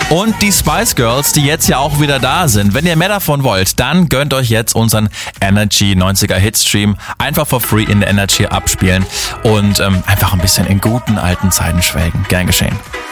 Und die Spice Girls, die jetzt ja auch wieder da sind. Wenn ihr mehr davon wollt, dann gönnt euch jetzt unseren Energy 90er Hitstream. Einfach for free in der Energy abspielen und einfach ein bisschen in guten alten Zeiten schwelgen. Gern geschehen.